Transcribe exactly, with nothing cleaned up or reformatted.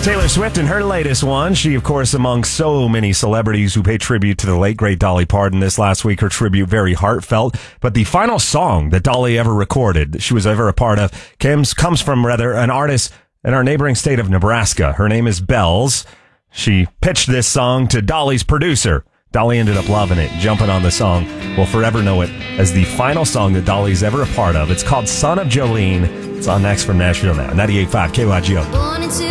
Taylor Swift and her latest one. She, of course, among so many celebrities who pay tribute to the late, great Dolly Parton. This last week, her tribute very heartfelt. But the final song that Dolly ever recorded, that she was ever a part of, comes, comes from, rather, an artist in our neighboring state of Nebraska. Her name is Bells. She pitched this song to Dolly's producer. Dolly ended up loving it, jumping on the song. We'll forever know it as the final song that Dolly's ever a part of. It's called Son of Jolene. It's on next from Nashville now. ninety-eight point five K Y G O.